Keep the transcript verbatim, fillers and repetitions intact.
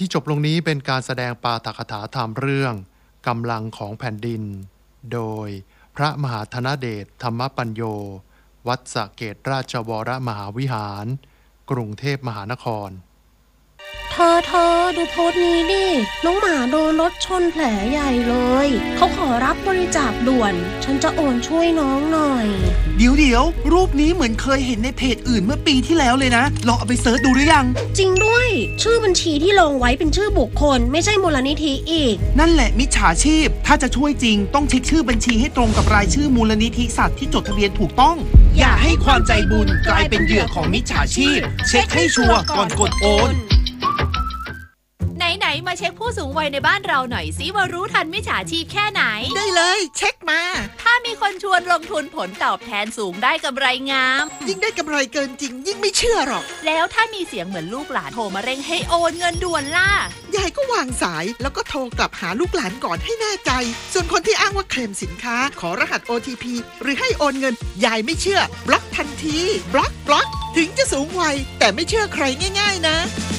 ที่จบลงนี้เป็นการแสดงปาฐกถาธรรมเรื่องกำลังของแผ่นดินโดยพระมหาธนเดชธรรมปัญโยวัดสระเกตราชวรมหาวิหารกรุงเทพมหานครเธอเธอดูโพสต์นี้ดิน้องหมาโดนรถชนแผลใหญ่เลยเขาขอรับบริจาคด่วนฉันจะโอนช่วยน้องหน่อยเดี๋ยวเดี๋ยวรูปนี้เหมือนเคยเห็นในเพจอื่นเมื่อปีที่แล้วเลยนะลองเอาไปเสิร์ชดูหรือยังจริงด้วยชื่อบัญชีที่ลงไว้เป็นชื่อบุคคลไม่ใช่มูลนิธิอีกนั่นแหละมิจฉาชีพถ้าจะช่วยจริงต้องเช็คชื่อบัญชีให้ตรงกับรายชื่อมูลนิธิสัตว์ที่จดทะเบียนถูกต้องอย่าให้ความใจบุญกลายเป็นเหยื่อของมิจฉาชีพเช็คให้ชัวร์ก่อนกดโอนไหนๆมาเช็คผู้สูงวัยในบ้านเราหน่อยสิว่ารู้ทันมิจฉาชีพแค่ไหนได้เลยเช็คมาถ้ามีคนชวนลงทุนผลตอบแทนสูงได้กำไรงามยิ่งได้กำไรเกินจริงยิ่งไม่เชื่อหรอกแล้วถ้ามีเสียงเหมือนลูกหลานโทรมาเร่งให้โอนเงินด่วนล่ะยายก็วางสายแล้วก็โทรกลับหาลูกหลานก่อนให้แน่ใจส่วนคนที่อ้างว่าเคลมสินค้าขอรหัส โอ ที พี หรือให้โอนเงินยายไม่เชื่อบล็อกทันทีบล็อกบล็อกถึงจะสูงวัยแต่ไม่เชื่อใครง่ายๆนะ